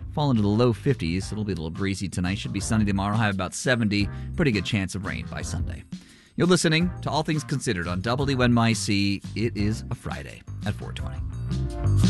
fall into the low 50s. It'll be a little breezy tonight. Should be sunny tomorrow. High about 70. Pretty good chance of rain by Sunday. You're listening to All Things Considered on WNYC. It is a Friday at 4:20.